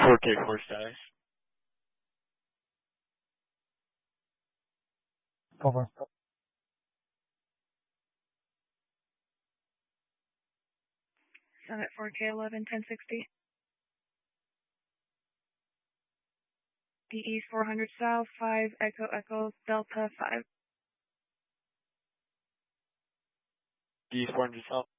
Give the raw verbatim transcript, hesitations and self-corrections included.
four K four status. Over. Summit four K eleven ten sixty. D E four hundred South, five Echo Echo Delta five. D E four hundred South.